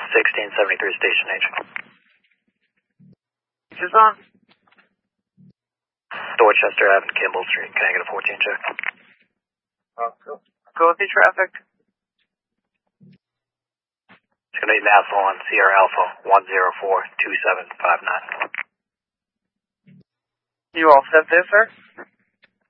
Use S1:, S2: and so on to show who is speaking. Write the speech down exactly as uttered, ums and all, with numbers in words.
S1: sixteen seventy-three Station H.
S2: Who's on?
S1: Dorchester Avenue, Kimball Street. Can I get a fourteen check?
S2: Oh, go. Go with the traffic.
S1: It's going to be Massel on Sierra Alpha one zero four two seven five nine.
S2: You all set there, sir?